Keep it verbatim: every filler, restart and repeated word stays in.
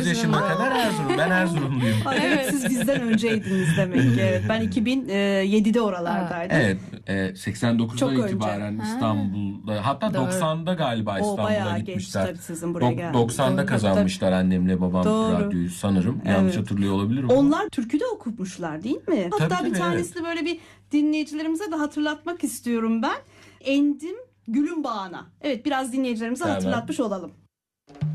otuz yaşıma Erzurum'da. kadar Erzurum. Ben Erzurumluyum. Ay, evet, siz bizden önceydiniz demek ki. Evet, ben iki bin yedide oralardaydım. Evet, e, seksen dokuzdan Çok önce. itibaren Ha. İstanbul'da, hatta Doğru. doksanda galiba O İstanbul'a bayağı geç gitmişler. tabii sizin buraya Dok- geldiğiniz. doksanda Doğru, kazanmışlar annemle babam Doğru. radyoyu sanırım. Evet. Yanlış hatırlıyor olabilirim. Onlar türkü de okutmuşlar değil mi? Hatta Tabii, bir tabii, tanesini böyle bir dinleyicilerimize de hatırlatmak istiyorum ben. Endim Gülün Bağına. Evet, biraz dinleyicilerimize Tamam. hatırlatmış olalım.